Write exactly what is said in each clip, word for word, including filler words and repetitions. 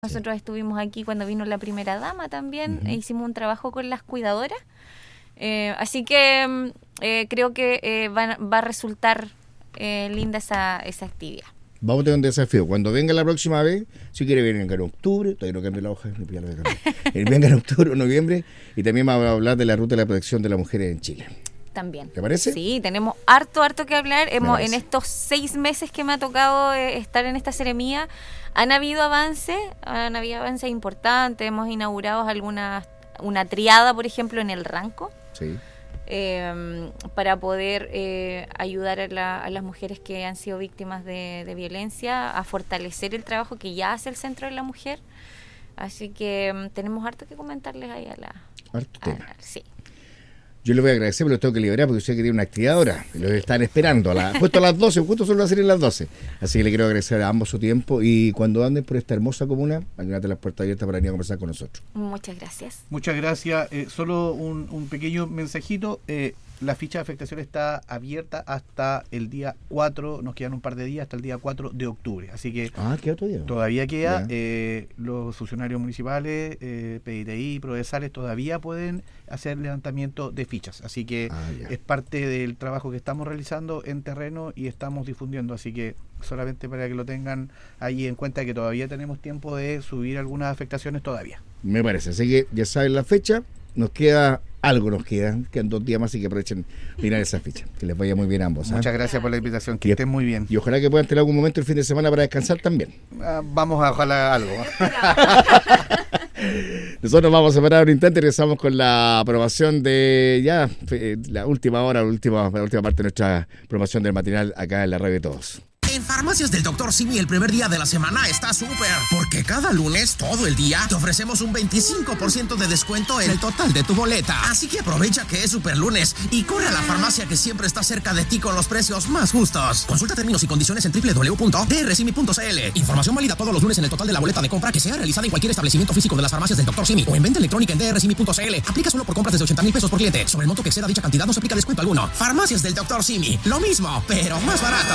Nosotros sí. estuvimos aquí cuando vino la primera dama también, uh-huh. e hicimos un trabajo con las cuidadoras, eh, así que eh, creo que eh, va, va a resultar eh, linda esa, esa actividad. Vamos a tener un desafío. Cuando venga la próxima vez, si quiere venga en octubre, todavía no cambie la hoja, ni pillar la de venga en octubre o noviembre, y también vamos a hablar de la ruta de la protección de las mujeres en Chile. También. ¿Te parece? Sí, tenemos harto, harto que hablar. Hemos, en estos seis meses que me ha tocado eh, estar en esta seremía, han habido avances, han habido avances importantes. Hemos inaugurado algunas, una triada, por ejemplo, en el Ranco. Sí. Eh, para poder eh, ayudar a, la, a las mujeres que han sido víctimas de, de violencia, a fortalecer el trabajo que ya hace el Centro de la Mujer. Así que um, tenemos harto que comentarles ahí a la... Harto a, tema. A, sí. Yo les voy a agradecer, pero los tengo que liberar porque usted quería una actividad ahora. Los están esperando. A la, justo a las doce, justo son las serie a las doce. Así que le quiero agradecer a ambos su tiempo. Y cuando anden por esta hermosa comuna, manténganse las puertas abiertas para venir a conversar con nosotros. Muchas gracias. Muchas gracias. Eh, solo un, un pequeño mensajito. Eh, la ficha de afectación está abierta hasta el día cuatro. Nos quedan un par de días hasta el día cuatro de octubre. Así que ah, ¿qué otro día? Todavía queda. Eh, los funcionarios municipales, eh, P I T I, Prodesales, todavía pueden hacer levantamiento de fichas. Así que ah, es parte del trabajo que estamos realizando en terreno y estamos difundiendo. Así que solamente para que lo tengan ahí en cuenta, que todavía tenemos tiempo de subir algunas afectaciones todavía. Me parece. Así que ya saben la fecha. Nos queda... Algo nos queda, quedan dos días más, y que aprovechen mirar esa ficha. Que les vaya muy bien a ambos. ¿eh? Muchas gracias por la invitación, que y, estén muy bien. Y ojalá que puedan tener algún momento el fin de semana para descansar también. Uh, vamos a ojalá algo. Nosotros vamos a parar un instante y regresamos con la aprobación de ya la última hora, la última, la última parte de nuestra promoción del material acá en la radio de todos. En Farmacias del doctor Simi el primer día de la semana está súper, porque cada lunes, todo el día, te ofrecemos un veinticinco por ciento de descuento en el total de tu boleta. Así que aprovecha que es super lunes y corre a la farmacia que siempre está cerca de ti con los precios más justos. Consulta términos y condiciones en doble u doble u doble u punto d r simi punto c l. Información válida todos los lunes en el total de la boleta de compra que sea realizada en cualquier establecimiento físico de las farmacias del doctor Simi o en venta electrónica en d r simi punto c l. Aplica solo por compras desde ochenta mil pesos por cliente. Sobre el monto que exceda dicha cantidad no se aplica descuento alguno. Farmacias del doctor Simi. Lo mismo, pero más barato.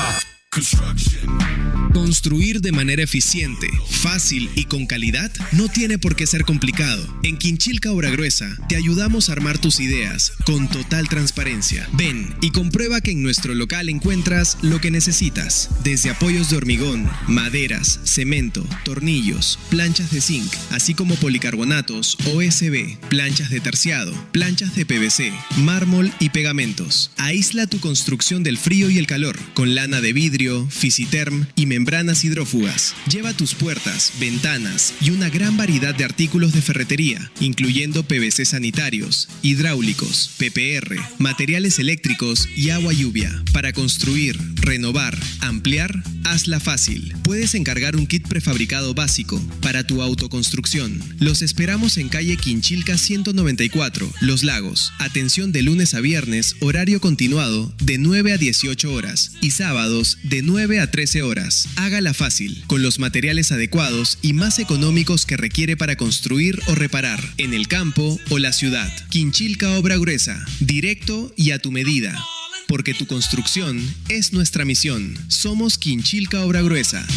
Construir de manera eficiente, fácil y con calidad no tiene por qué ser complicado. En Quinchilca Obra Gruesa te ayudamos a armar tus ideas con total transparencia. Ven y comprueba que en nuestro local encuentras lo que necesitas, desde apoyos de hormigón, maderas, cemento, tornillos, planchas de zinc, así como policarbonatos, O S B, planchas de terciado, planchas de P V C, mármol y pegamentos. Aísla tu construcción del frío y el calor con lana de vidrio, Fisiterm y membranas hidrófugas. Lleva tus puertas, ventanas y una gran variedad de artículos de ferretería, incluyendo P V C sanitarios, hidráulicos, P P R, materiales eléctricos y agua lluvia. Para construir, renovar, ampliar, hazla fácil. Puedes encargar un kit prefabricado básico para tu autoconstrucción. Los esperamos en calle Quinchilca ciento noventa y cuatro, Los Lagos. Atención de lunes a viernes, horario continuado de nueve a dieciocho horas y sábados de nueve a trece horas. Hágala fácil, con los materiales adecuados y más económicos que requiere para construir o reparar, en el campo o la ciudad. Quinchilca Obra Gruesa, directo y a tu medida. Porque tu construcción es nuestra misión. Somos Quinchilca Obra Gruesa.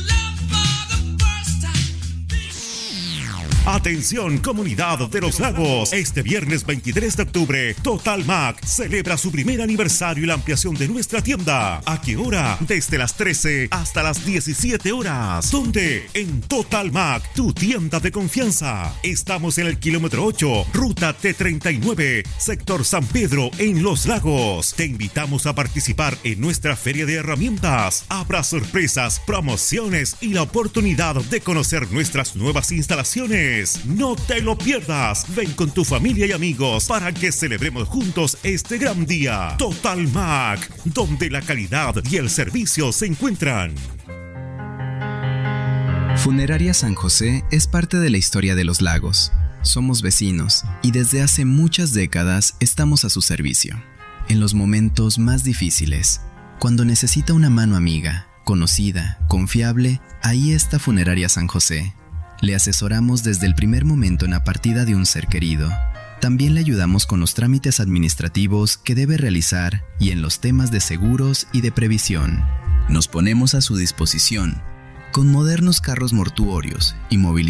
Atención, comunidad de Los Lagos. Este viernes veintitrés de octubre, Total Mac celebra su primer aniversario y la ampliación de nuestra tienda. ¿A qué hora? Desde las trece hasta las diecisiete horas. ¿Dónde? En Total Mac, tu tienda de confianza. Estamos en el kilómetro ocho, ruta T treinta y nueve, sector San Pedro, en Los Lagos. Te invitamos a participar en nuestra feria de herramientas. Habrá sorpresas, promociones y la oportunidad de conocer nuestras nuevas instalaciones. No te lo pierdas. Ven con tu familia y amigos para que celebremos juntos este gran día. Total Mac, donde la calidad y el servicio se encuentran. Funeraria San José es parte de la historia de Los Lagos. Somos vecinos y desde hace muchas décadas estamos a su servicio. En los momentos más difíciles, cuando necesita una mano amiga, conocida, confiable, ahí está Funeraria San José. Le asesoramos desde el primer momento en la partida de un ser querido. También le ayudamos con los trámites administrativos que debe realizar y en los temas de seguros y de previsión. Nos ponemos a su disposición Con modernos carros mortuorios y movilidad